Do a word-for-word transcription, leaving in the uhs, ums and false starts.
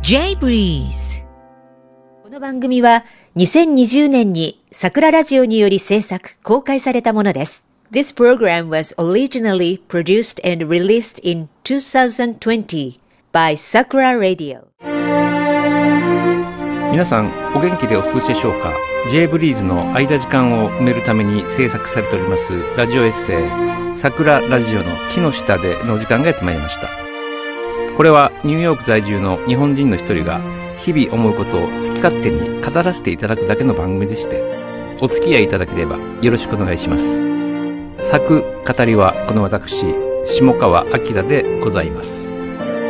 J-Breeze。 この番組はにせんにじゅうねんに桜ラジオにより制作公開されたものです。This program was originally produced and released in twenty twenty by Sakura Radio。 皆さんお元気でお過ごしでしょうか。 J ブリーズの空いた時間を埋めるために制作されておりますラジオエッセイ桜ラジオの木の下での時間がやってまいりました。これはニューヨーク在住の日本人の一人が日々思うことを好き勝手に語らせていただくだけの番組でして、お付き合いいただければよろしくお願いします。作語りはこの私下川明でございます。